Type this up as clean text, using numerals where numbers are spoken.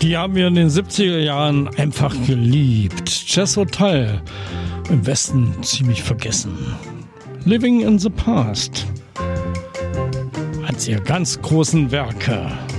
Die haben wir in den 70er Jahren einfach geliebt. Jethro Tull, im Westen ziemlich vergessen. Living in the Past. Eins ihrer ganz großen Werke.